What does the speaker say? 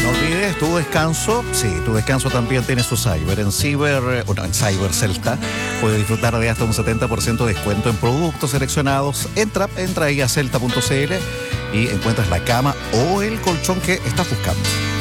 No olvides tu descanso. Sí, tu descanso también tiene su cyber. En Cyber Celta puedes disfrutar de hasta un 70% de descuento en productos seleccionados. Entra ahí a celta.cl y encuentras la cama o el colchón que estás buscando.